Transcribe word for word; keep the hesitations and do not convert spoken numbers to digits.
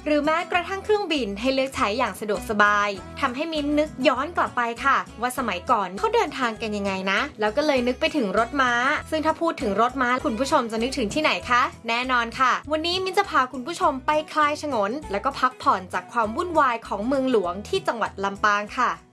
หรือแม้กระทั่งเครื่องบินให้เลือกใช้อย่างสะดวกสบายทำให้มิ้นนึกย้อนกลับไปค่ะว่าสมัยก่อนเขาเดินทางกันยังไงนะแล้วก็เลยนึกไปถึงรถม้าซึ่งถ้าพูดถึงรถม้าคุณผู้ชมจะนึกถึงที่ไหนคะแน่นอนค่ะวันนี้มิ้นจะพาคุณผู้ชมไปคลายฉงนแล้วก็พักผ่อนจากความวุ่นวายของเมืองหลวงที่จังหวัดลำปางค่ะ